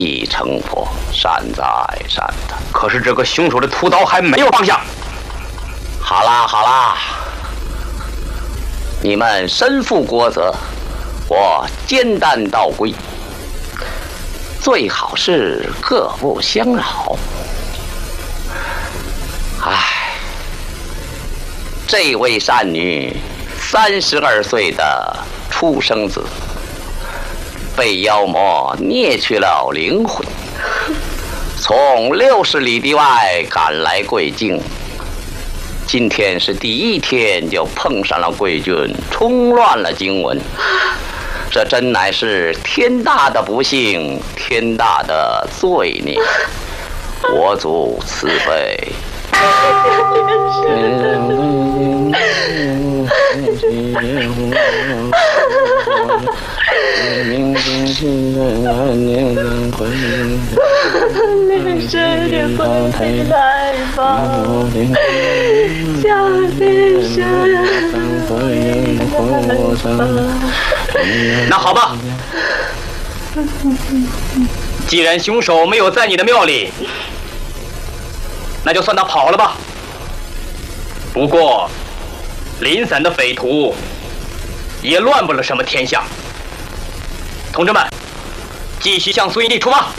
已成佛，善哉善哉。可是这个凶手的屠刀还没有放下。好啦好啦，你们身负国责，我肩担道归，最好是各不相扰。唉，这位善女32岁的出生子，被妖魔捏去了灵魂，从60里地外赶来贵境。今天是第一天，就碰上了贵军，冲乱了经文。这真乃是天大的不幸，天大的罪孽。国主慈悲。 你这点不回来吧，小女生。 那好吧，既然凶手没有在你的庙里，那就算他跑了吧。不过，零散的匪徒也乱不了什么天下。同志们，继续向苏营地出发。